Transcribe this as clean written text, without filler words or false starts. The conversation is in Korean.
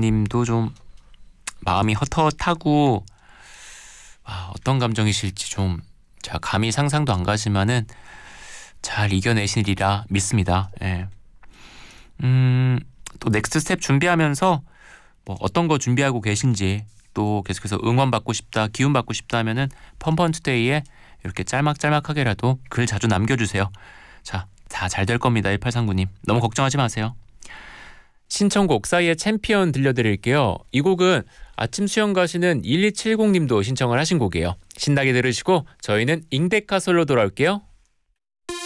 님도 좀 마음이 헛헛하고 어떤 감정이실지 좀 제가 감히 상상도 안 가지만은 잘 이겨내시리라 믿습니다. 예. 또 넥스트 스텝 준비하면서 뭐 어떤 거 준비하고 계신지 또 계속해서 응원받고 싶다, 기운받고 싶다 하면은 펀펀투데이에 이렇게 짤막짤막하게라도 글 자주 남겨주세요. 자, 다 잘 될 겁니다. 1839님. 너무 걱정하지 마세요. 신청곡 싸이의 챔피언 들려드릴게요. 이 곡은 아침 수영 가시는 1270님도 신청을 하신 곡이에요. 신나게 들으시고 저희는 잉데카솔로 돌아올게요.